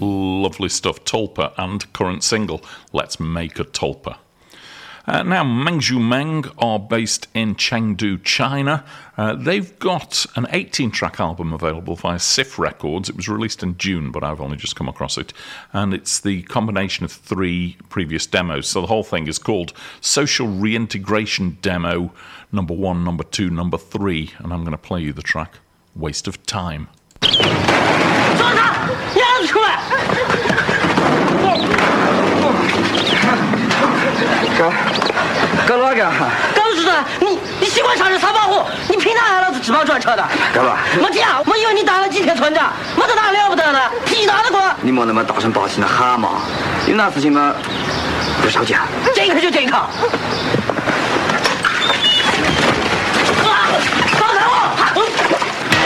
lovely stuff, Tulpa, and current single, Let's Make a Tulpa. Now, Mengzhu Meng are based in Chengdu, China. They've got an 18-track album available via Sif Records. It was released in June, but I've only just come across it. And it's the combination of 3 previous demos. So the whole thing is called Social Reintegration Demo number 1, number 2, number 3. And I'm going to play you the track, Waste of Time. 抓他！你让他出来！ 干哪个？ 高主任，你习惯上这撒保护，你凭啥让老子吃饱转车的？ 干嘛？ 没讲，我以为你当了几天村长，没得哪了不得的，屁大的瓜！ 你莫那么大声霸气的喊嘛，有哪事情嘛不少讲。 这一刻就这一刻。